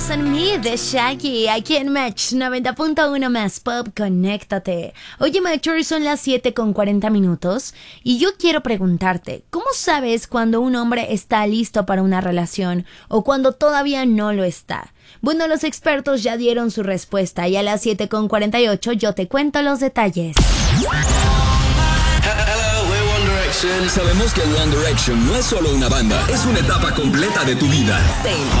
en mí de Shaggy, aquí en Match 90.1 más Pop, conéctate. Oye, Matcher, son las 7:40 y yo quiero preguntarte, ¿cómo sabes cuando un hombre está listo para una relación o cuando todavía no lo está? Bueno, los expertos ya dieron su respuesta y a las 7:48 yo te cuento los detalles. Sabemos que One Direction no es solo una banda, es una etapa completa de tu vida.